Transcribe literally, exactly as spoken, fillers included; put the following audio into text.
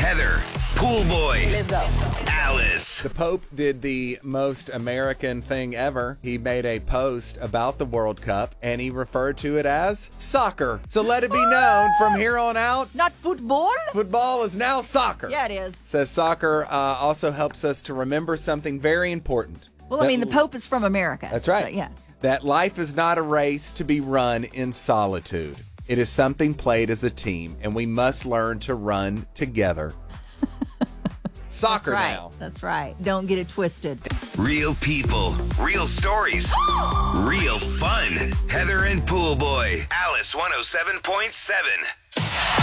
Heather, Pool Boy. Let's go. Alice. The Pope did the most American thing ever. He made a post about the World Cup, and he referred to it as soccer. So let it be known from here on out, Not football? football is now soccer. Yeah, it is. Says soccer uh, also helps us to remember something very important. Well, I mean, the Pope is from America. That's right. So, yeah. That life is not a race to be run in solitude. It is something played as a team, and we must learn to run together. Soccer That's right. now. That's right. Don't get it twisted. Real people, real stories, real fun. Heather and Pool Boy. Alice one oh seven point seven.